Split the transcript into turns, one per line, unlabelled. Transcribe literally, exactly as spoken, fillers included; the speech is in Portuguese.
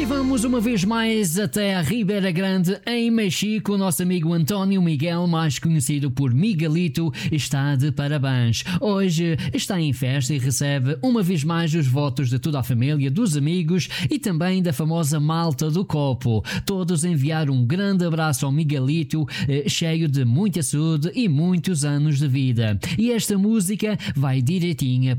Vamos uma vez mais até a Ribeira Grande, em Mexico. O nosso amigo António Miguel, mais conhecido por Miguelito, está de parabéns. Hoje está em festa e recebe uma vez mais os votos de toda a família, dos amigos e também da famosa malta do copo. Todos enviaram um grande abraço ao Miguelito, eh, cheio de muita saúde e muitos anos de vida. E esta música vai direitinha